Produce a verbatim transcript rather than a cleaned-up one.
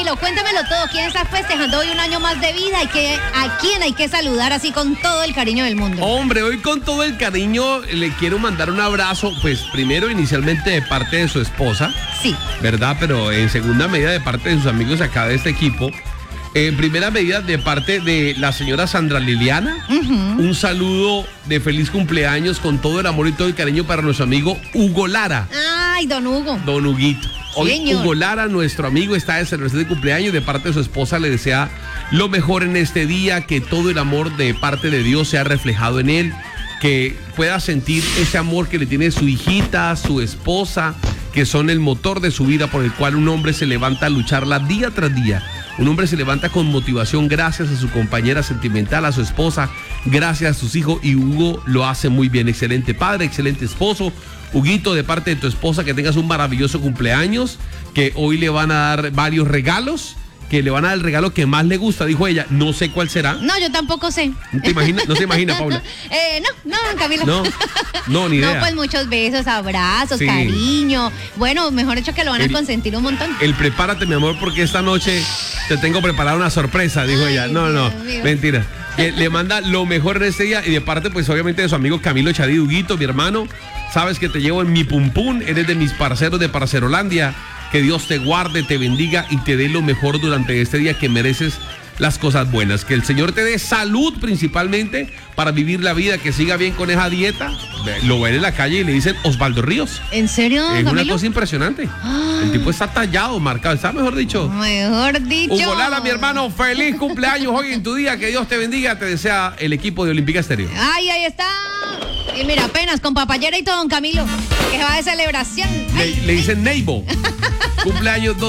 Camilo, cuéntamelo todo. ¿Quién está festejando hoy un año más de vida? ¿Y que, a quién hay que saludar así con todo el cariño del mundo? Hombre, hoy con todo el cariño le quiero mandar un abrazo, pues primero inicialmente de parte de su esposa. Sí. ¿Verdad? Pero en segunda medida de parte de sus amigos acá de este equipo. En primera medida de parte de la señora Sandra Liliana, uh-huh. Un saludo de feliz cumpleaños con todo el amor y todo el cariño para nuestro amigo Hugo Lara. Ay, don Hugo. Don Huguito. Hoy Señor. Hugo Lara, nuestro amigo, está de celebración de cumpleaños. De parte de su esposa le desea lo mejor en este día, que todo el amor de parte de Dios sea reflejado en él, que pueda sentir ese amor que le tiene su hijita, su esposa, que son el motor de su vida por el cual un hombre se levanta a lucharla día tras día. Un hombre se levanta con motivación gracias a su compañera sentimental, a su esposa, gracias a sus hijos, y Hugo lo hace muy bien. Excelente padre, excelente esposo. Huguito, de parte de tu esposa, que tengas un maravilloso cumpleaños, que hoy le van a dar varios regalos, que le van a dar el regalo que más le gusta, dijo ella. No sé cuál será. No, yo tampoco sé. ¿No te imaginas? ¿No se imagina, Paula? Eh, no, no, Camilo. No, no, ni idea. No, pues muchos besos, abrazos, Sí. cariño. Bueno, mejor dicho que lo van a El- consentir un montón. El prepárate, mi amor, porque esta noche te tengo preparada una sorpresa, dijo Ay, ella. No, no, Dios mío. mentira. Que le manda lo mejor en este día, y de parte, pues, obviamente, de su amigo Camilo Chadí, Huguito, mi hermano. Sabes que te llevo en mi pum pum, eres de mis parceros de Parcerolandia. Que Dios te guarde, te bendiga y te dé lo mejor durante este día, que mereces las cosas buenas. Que el Señor te dé salud principalmente para vivir la vida, que siga bien con esa dieta. Lo ven en la calle y le dicen Osvaldo Ríos. ¿En serio, Es una Camilo? cosa impresionante. Ah. El tipo está tallado, marcado, está mejor dicho. Mejor dicho. Hugo Lara, mi hermano, feliz cumpleaños hoy en tu día, que Dios te bendiga, te desea el equipo de Olímpica Estéreo. Ay, ahí está. Y mira, apenas con papayera y todo, don Camilo, que va de celebración. Le, Ay, le dicen Neibo. Cumpleaños dos